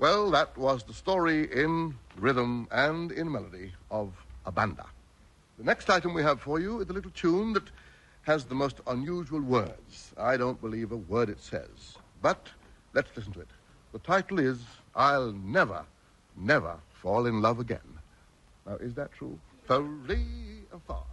Well, that was the story in rhythm and in melody of a banda. The next item we have for you is a little tune that has the most unusual words. I don't believe a word it says. But let's listen to it. The title is I'll Never, Never Fall in Love Again. Now, is that true? Fa-re-a-fa.